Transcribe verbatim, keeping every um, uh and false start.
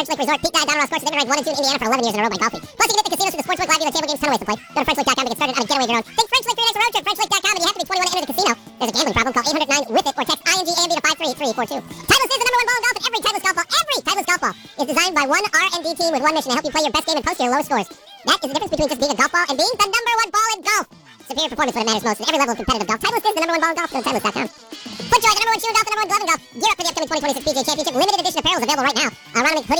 French Lick Resort. Pete Dye, Donald Ross courses. They've been ranked one and two in Indiana for eleven years in a row by Golfy. Plus, you can hit the casinos through the Sportsbook Live Dealer table games, ton of ways to play. Go to French Lick dot com to get started on a getaway of your own. Think French Lick for your next road trip. French Lick dot com, and you have to be twenty-one to enter the casino. There's a gambling problem. Call eight hundred nine with it or text I N G A M B to five three eight three four two. Titleist is the number one ball in golf, and every Titleist golf ball, every Titleist golf ball is designed by one R and D team with one mission to help you play your best game and post your lowest scores. That is the difference between just being a golf ball and being the number one ball in golf. Superior performance when it matters most at every level of competitive golf. Titleist is the number one ball in golf. Go to Titleist dot com. FootJoy, the number one shoe in golf, the number one glove in golf. Gear up for the upcoming twenty twenty-six P G A Championship. Limited edition apparel is available right now. Uh, Ronald hoodie.